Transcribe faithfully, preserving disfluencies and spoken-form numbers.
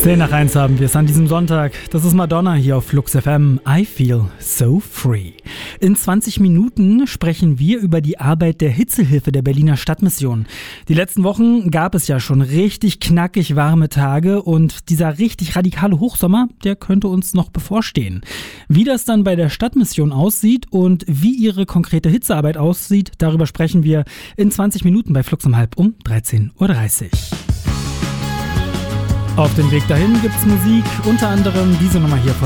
zehn nach eins haben wir es an diesem Sonntag. Das ist Madonna hier auf Flux F M. I feel so free. In zwanzig Minuten sprechen wir über die Arbeit der Hitzehilfe der Berliner Stadtmission. Die letzten Wochen gab es ja schon richtig knackig warme Tage und dieser richtig radikale Hochsommer, der könnte uns noch bevorstehen. Wie das dann bei der Stadtmission aussieht und wie ihre konkrete Hitzearbeit aussieht, darüber sprechen wir in zwanzig Minuten bei Flux um halb um dreizehn Uhr dreißig. Auf dem Weg dahin gibt's Musik, unter anderem diese Nummer hier von